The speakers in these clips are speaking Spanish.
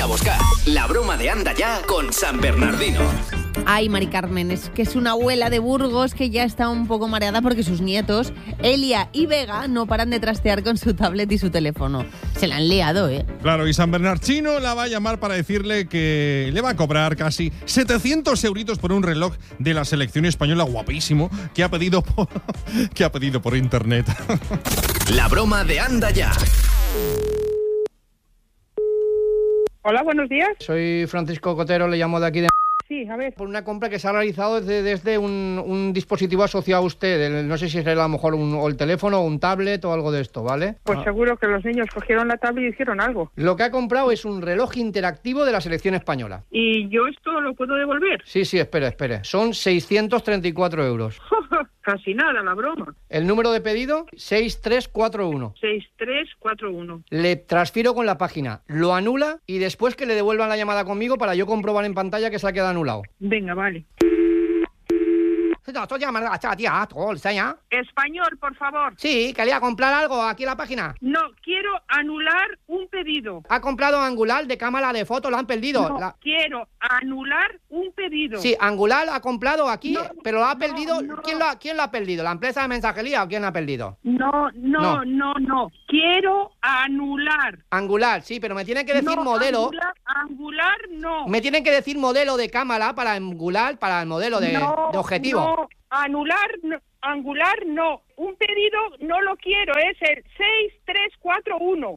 A buscar la broma de Anda Ya con San Bernardino. Ay, Mari Carmen, es que es una abuela de Burgos que ya está un poco mareada porque sus nietos, Elia y Vega, no paran de trastear con su tablet y su teléfono. Se la han liado, ¿eh? Claro, y San Bernardino la va a llamar para decirle que le va a cobrar casi 700 euritos por un reloj de la selección española guapísimo que ha pedido por internet. La broma de Anda Ya. Hola, buenos días. Soy Francisco Cotero, le llamo de aquí de... Sí, a ver. Por una compra que se ha realizado desde un dispositivo asociado a usted. No sé si es a lo mejor o el teléfono o un tablet o algo de esto, ¿vale? Pues seguro que los niños cogieron la tablet y hicieron algo. Lo que ha comprado es un reloj interactivo de la selección española. ¿Y yo esto lo puedo devolver? Sí, espere. Son 634 euros. Casi nada, la broma. El número de pedido, 6341. 6341. Le transfiero con la página, lo anula y después que le devuelvan la llamada conmigo para yo comprobar en pantalla que se ha quedado anulado. Venga, vale. Español, por favor. Sí, quería comprar algo aquí en la página. No, quiero anular un pedido. Ha comprado Angular de cámara de fotos, la han perdido. No, quiero anular un pedido. Sí, Angular ha comprado aquí, No, pero lo ha perdido. no. ¿Quién lo ha perdido? ¿La empresa de mensajería o quién lo ha perdido? No. Quiero anular. Angular, sí, pero me tienen que decir modelo. Angular no. Me tienen que decir modelo de cámara para Angular, para el modelo de objetivo. No, Angular no. Un pedido no lo quiero, es el 6341.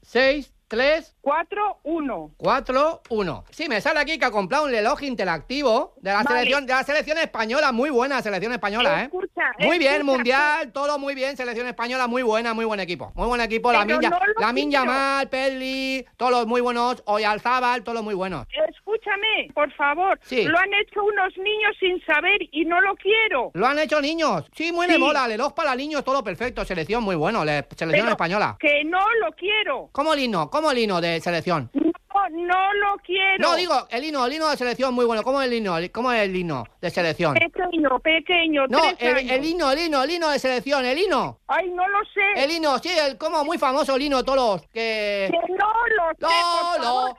6341. Sí, me sale aquí que ha comprado un reloj interactivo de la selección española, muy buena selección española, muy bien, mundial, todo muy bien, selección española, muy buena, muy buen equipo, Lamine Yamal, Pedri, todos los muy buenos, Oyarzábal, todos los muy buenos. Escúchame, por favor, sí. Lo han hecho unos niños sin saber y no lo quiero. ¿Lo han hecho niños? Sí, muy de moda, reloj para niños, todo perfecto, selección muy bueno, selección española. Que no lo quiero. ¿Cómo el himno de selección? No lo quiero. No, digo, el himno de selección muy bueno. ¿Cómo es el himno de selección? Pequeño, no, 3 años. el himno de selección, el himno. Ay, no lo sé. El himno, sí, como muy famoso el himno, todos los que no lo sé, por favor.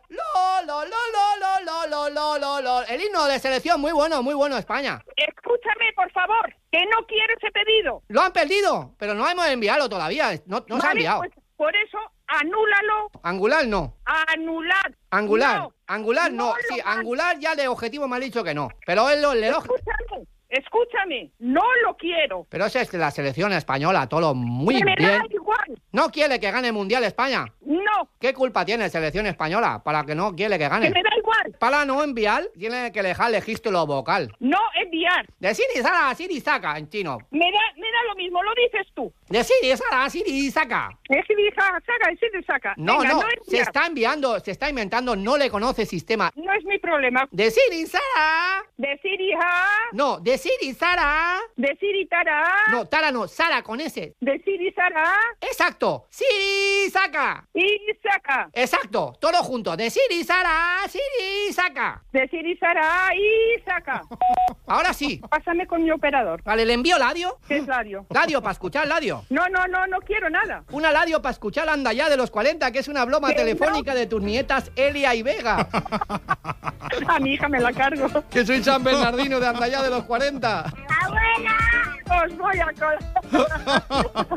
El himno de selección, muy bueno, España. Escúchame, por favor, que no quiero ese pedido. Lo han perdido, pero no hemos enviado todavía, no se ha enviado. Pues, por eso, anúlalo. Angular no. Angular no. Sí, Angular ya de objetivo me ha dicho que no. Pero el reloj... Escúchame, no lo quiero. Pero esa es la selección española, todo muy bien. Me da igual. ¿No quiere que gane el Mundial España? No. ¿Qué culpa tiene la selección española para que no quiere que gane? Que me da igual. Para no enviar, tiene que dejar el registro vocal. No enviar. De Siri Sara a Siri Saka en chino. Me da lo mismo, lo dices tú. De Siri Sara a Siri Saka. Siri Saka. No, venga, no, se está enviando, se está inventando, no le conoce sistema. No es mi problema. De Siri Sara. De Siri Ha. No, de Siri Sara. De Siri Tara. No, Tara no, Sara con S. De Siri Sara. Exacto. Siri Saka. Y Saka. Exacto, todo junto. De Siri Sara, Siri Saka. De Siri Sara y Saka. Ahora sí. Pásame con mi operador. Vale, ¿le envío Ladio? ¿Qué es Ladio? Ladio, para escuchar Ladio. No quiero nada. Una Ladio para escuchar Anda Ya de los 40, que es una broma telefónica de tus nietas Elia y Vega. A mi hija me la cargo. Que soy San Bernardino de Anda Ya de los 40. ¡Abuela! Os voy a colgar.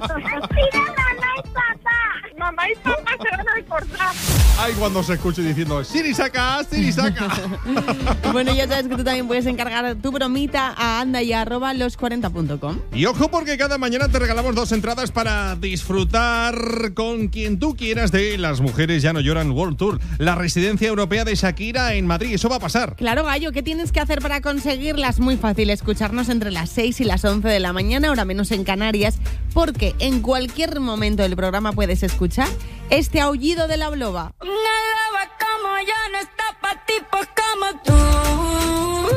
Mamá y papá se van a acordar. Ay, cuando se escuche diciendo Siri Saka. Bueno, ya sabes que tú también puedes encargar tu bromita a andaya@los40.com. Y ojo, porque cada mañana te regalamos 2 entradas para disfrutar con quien tú quieras de Las Mujeres Ya No Lloran World Tour, la residencia europea de Shakira en Madrid. Eso va a pasar. Claro, Gallo, ¿qué tienes que hacer para conseguirlas? Muy fácil, escucharnos entre las 6 y las 11 de la mañana, hora menos en Canarias, porque en cualquier momento del programa puedes escuchar este aullido de la loba. Una loba como yo no está pa' tipos como tú.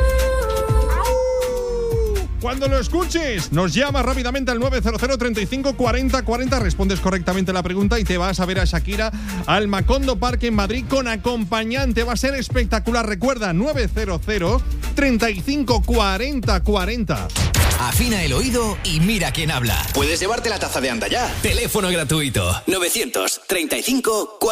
Cuando lo escuches, nos llamas rápidamente al 900 35 40 40, respondes correctamente la pregunta y te vas a ver a Shakira al Macondo Park en Madrid con acompañante. Va a ser espectacular. Recuerda, 900 35 40 40. Afina el oído y mira quién habla. Puedes llevarte la taza de Anda Ya. Teléfono gratuito 935 40